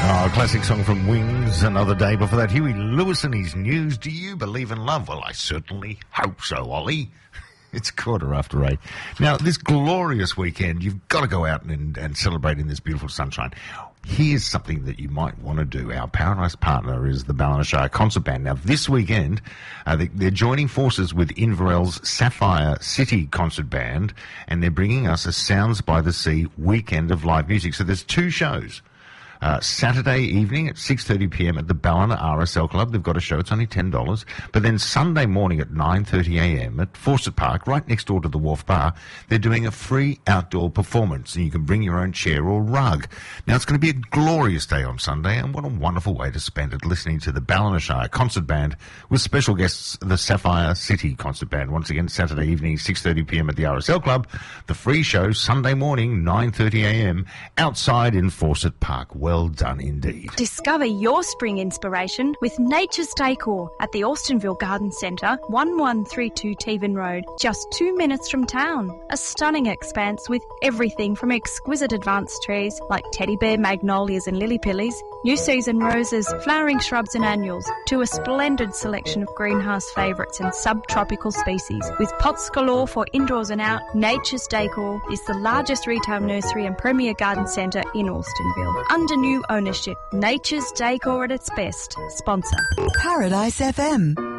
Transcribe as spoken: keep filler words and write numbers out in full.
Oh, a classic song from Wings, Another Day. Before that, Huey Lewis and his News. Do you believe in love? Well, I certainly hope so, Ollie. It's quarter after eight. Now, this glorious weekend, you've got to go out and, and celebrate in this beautiful sunshine. Here's something that you might want to do. Our Paradise partner is the Ballina Shire Concert Band. Now, this weekend, uh, they, they're joining forces with Inverell's Sapphire City Concert Band, and they're bringing us a Sounds by the Sea weekend of live music. So there's two shows. Uh, Saturday evening at six thirty p m at the Ballina R S L Club. They've got a show. It's only ten dollars. But then Sunday morning at nine thirty a m at Fawcett Park, right next door to the Wharf Bar, they're doing a free outdoor performance, and you can bring your own chair or rug. Now, it's going to be a glorious day on Sunday, and what a wonderful way to spend it listening to the Ballina Shire Concert Band with special guests, the Sapphire City Concert Band. Once again, Saturday evening, six thirty p m at the R S L Club. The free show, Sunday morning, nine thirty a m outside in Fawcett Park. Well done indeed. Discover your spring inspiration with Nature's Decor at the Austinville Garden Centre, one one three two Tevan Road, just two minutes from town. A stunning expanse with everything from exquisite advanced trees like teddy bear, magnolias and lily pillies, new season roses, flowering shrubs and annuals, to a splendid selection of greenhouse favourites and subtropical species. With pots galore for indoors and out, Nature's Decor is the largest retail nursery and premier garden centre in Austinville. Under new ownership, Nature's Decor at its best. Sponsor. Paradise F M.